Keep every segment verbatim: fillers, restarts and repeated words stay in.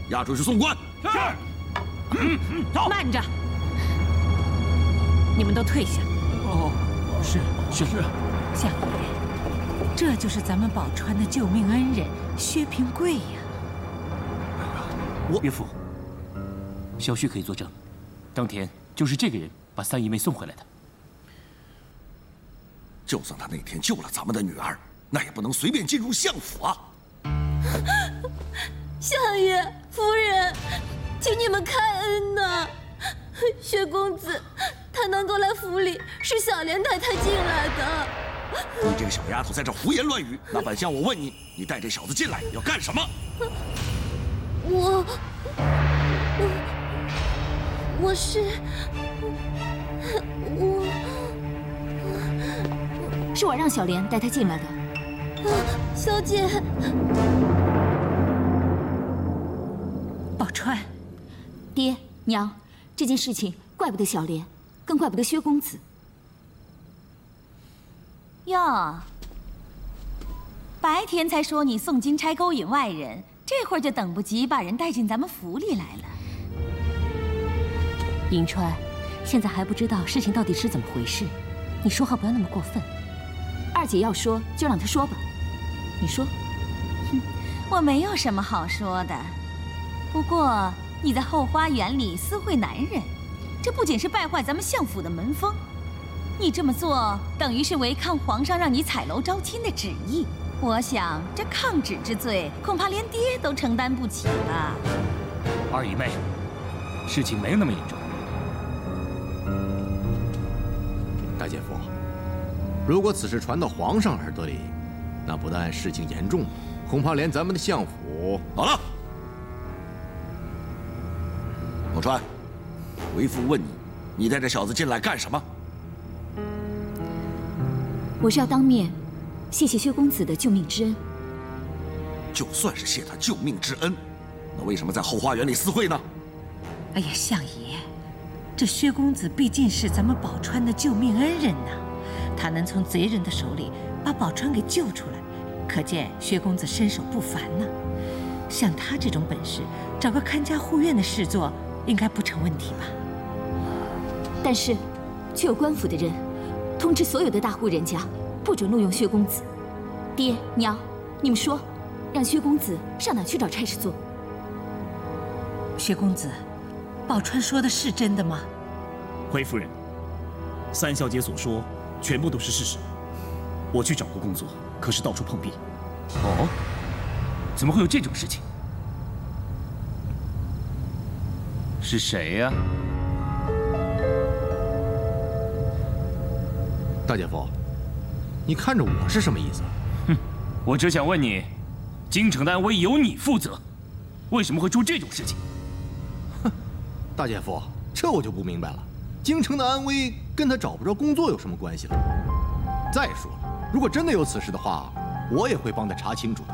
押出去送官。 是。 嗯，走。慢着，你们都退下。 哦，是是是。 相爷，这就是咱们宝川的救命恩人薛平贵呀。 我岳父，小婿可以作证，当天就是这个人把三姨妹送回来的。 就算他那天救了咱们的女儿，那也不能随便进入相府啊！ 相爷、夫人，请你们开恩呐！薛公子，他能够来府里，是小莲带他进来的。 你这个小丫头在这胡言乱语！那本相我问你，你带这小子进来要干什么？ 我，我，我是，我， 是我让小莲带他进来的。 啊，小姐。 宝钏， 爹娘，这件事情怪不得小莲，更怪不得薛公子。 哟，白天才说你送金钗勾引外人，这会儿就等不及把人带进咱们府里来了。 迎川，现在还不知道事情到底是怎么回事，你说话不要那么过分。二姐要说就让她说吧，你说。 哼，我没有什么好说的。不过你在后花园里私会男人，这不仅是败坏咱们相府的门风，你这么做等于是违抗皇上让你彩楼招亲的旨意。我想这抗旨之罪，恐怕连爹都承担不起了。 二姨妹，事情没有那么严重。 大姐夫，如果此事传到皇上耳朵里，那不但事情严重，恐怕连咱们的相府…… 好了，宝钏，为父问你，你带这小子进来干什么？ 我是要当面谢谢薛公子的救命之恩。 就算是谢他救命之恩，那为什么在后花园里私会呢？ 哎呀，相爷，这薛公子毕竟是咱们宝钏的救命恩人呐，他能从贼人的手里把宝钏给救出来，可见薛公子身手不凡呐。像他这种本事，找个看家护院的事做，应该不成问题吧？ 但是，却有官府的人通知所有的大户人家，不准录用薛公子。爹娘，你们说，让薛公子上哪去找差事做？ 薛公子，宝钏说的是真的吗？ 回夫人，三小姐所说全部都是事实。我去找过工作，可是到处碰壁。 哦，怎么会有这种事情？是谁呀？ 大姐夫，你看着我是什么意思？ 哼，我只想问你，京城的安危由你负责，为什么会出这种事情？ 哼，大姐夫，这我就不明白了。京城的安危跟他找不着工作有什么关系了？再说了，如果真的有此事的话，我也会帮他查清楚的。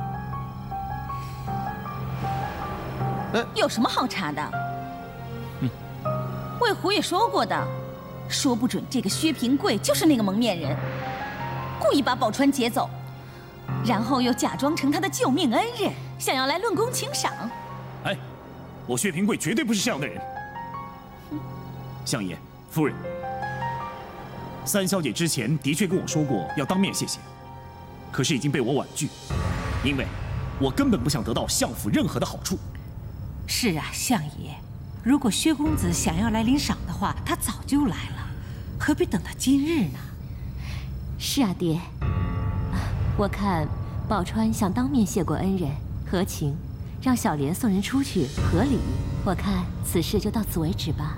哎，有什么好查的？ 嗯， 魏虎也说过的。说不准这个薛平贵就是那个蒙面人，故意把宝钏劫走，然后又假装成他的救命恩人，想要来论功请赏。 哎，我薛平贵绝对不是这样的人。相爷、夫人，三小姐之前的确跟我说过要当面谢谢，可是已经被我婉拒，因为我根本不想得到相府任何的好处。 是啊，相爷。如果薛公子想要来领赏的话，他早就来了，何必等到今日呢？ 是啊，爹。我看宝钏想当面谢过恩人，合情，让小莲送人出去，合理。我看此事就到此为止吧。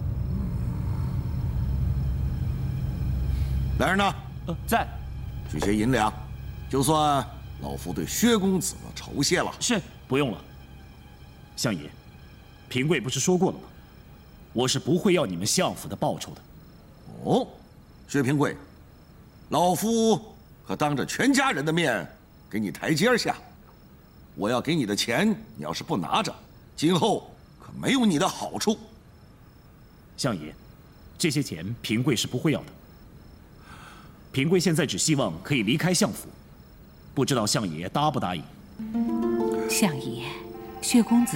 来人呢？ 呃，在。 取些银两，就算老夫对薛公子的酬谢了。 是，不用了。相爷。平贵不是说过了吗？我是不会要你们相府的报酬的。 哦，薛平贵，老夫可当着全家人的面给你台阶下。我要给你的钱，你要是不拿着，今后可没有你的好处。 相爷，这些钱平贵是不会要的。平贵现在只希望可以离开相府，不知道相爷答不答应？ 相爷，薛公子